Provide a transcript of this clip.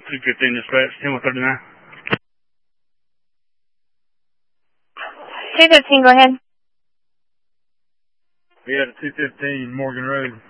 215 dispatch, 10139. 215, go ahead. We had a 215 Morgan Road.